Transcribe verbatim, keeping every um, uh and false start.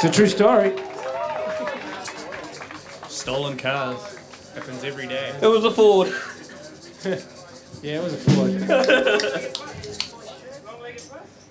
It's a true story. Stolen cars. Happens every day. It was a Ford. Yeah, it was a Ford.